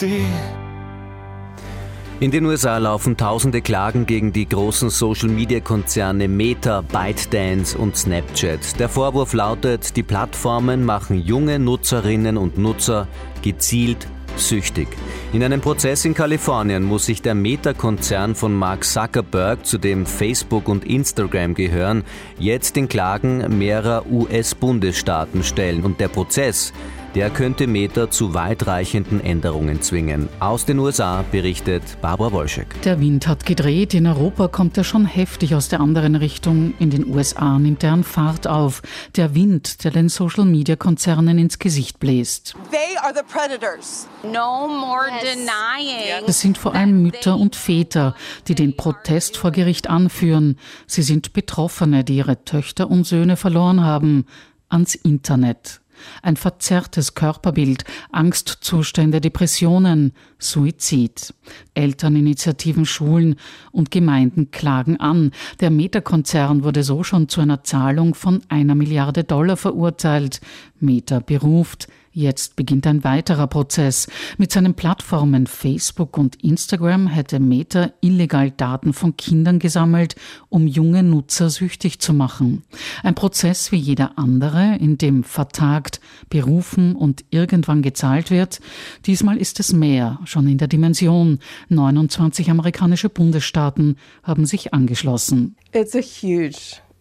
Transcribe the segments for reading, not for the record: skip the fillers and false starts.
In den USA laufen tausende Klagen gegen die großen Social-Media-Konzerne Meta, ByteDance und Snapchat. Der Vorwurf lautet, die Plattformen machen junge Nutzerinnen und Nutzer gezielt süchtig. In einem Prozess in Kalifornien muss sich der Meta-Konzern von Mark Zuckerberg, zu dem Facebook und Instagram gehören, jetzt den Klagen mehrerer US-Bundesstaaten stellen. Und der Prozess, der könnte Meta zu weitreichenden Änderungen zwingen. Aus den USA berichtet Barbara Wolschek. Der Wind hat gedreht. In Europa kommt er schon heftig aus der anderen Richtung. In den USA nimmt er an Fahrt auf. Der Wind, der den Social-Media-Konzernen ins Gesicht bläst. They are the predators. No more denying. Es sind vor allem Mütter und Väter, die den Protest vor Gericht anführen. Sie sind Betroffene, die ihre Töchter und Söhne verloren haben. Ans Internet. Ein verzerrtes Körperbild, Angstzustände, Depressionen, Suizid. Elterninitiativen, Schulen und Gemeinden klagen an. Der Meta-Konzern wurde so schon zu einer Zahlung von $1 Milliarde verurteilt. Meta beruft. Jetzt beginnt ein weiterer Prozess. Mit seinen Plattformen Facebook und Instagram hätte Meta illegal Daten von Kindern gesammelt, um junge Nutzer süchtig zu machen. Ein Prozess wie jeder andere, in dem vertagt, berufen und irgendwann gezahlt wird. Diesmal ist es mehr, schon in der Dimension. 29 amerikanische Bundesstaaten haben sich angeschlossen. It's a huge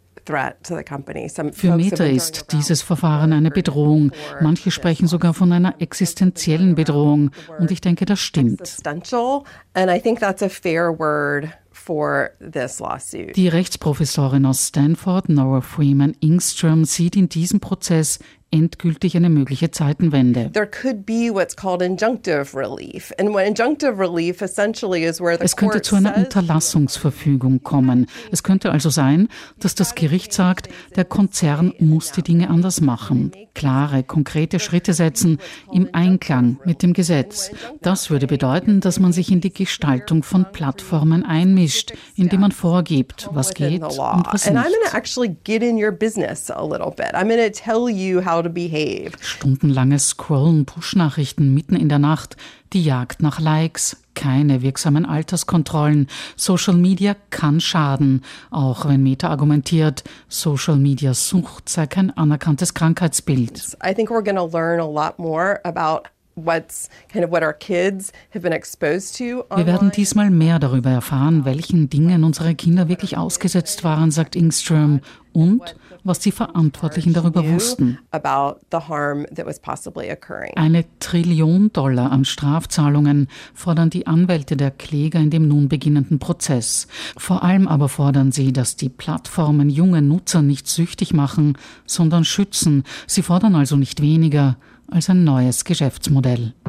Für Meta ist dieses Verfahren eine Bedrohung. Manche sprechen sogar von einer existenziellen Bedrohung. Und ich denke, das stimmt. Die Rechtsprofessorin aus Stanford, Nora Freeman Engstrom, sieht in diesem Prozess endgültig eine mögliche Zeitenwende. Es könnte zu einer Unterlassungsverfügung kommen. Es könnte also sein, dass das Gericht sagt, der Konzern muss die Dinge anders machen. Klare, konkrete Schritte setzen im Einklang mit dem Gesetz. Das würde bedeuten, dass man sich in die Gestaltung von Plattformen einmischt, indem man vorgibt, was geht und was nicht. Stundenlanges Scrollen, Push-Nachrichten mitten in der Nacht, die Jagd nach Likes, keine wirksamen Alterskontrollen. Social Media kann schaden, auch wenn Meta argumentiert, Social Media Sucht sei kein anerkanntes Krankheitsbild. I think we're going to learn a lot more about what our kids have been exposed to online. Wir werden diesmal mehr darüber erfahren, welchen Dingen unsere Kinder wirklich ausgesetzt waren, sagt Engstrom, und was die Verantwortlichen darüber wussten. $1 Trillion an Strafzahlungen fordern die Anwälte der Kläger in dem nun beginnenden Prozess. Vor allem aber fordern sie, dass die Plattformen junge Nutzer nicht süchtig machen, sondern schützen. Sie fordern also nicht weniger als ein neues Geschäftsmodell.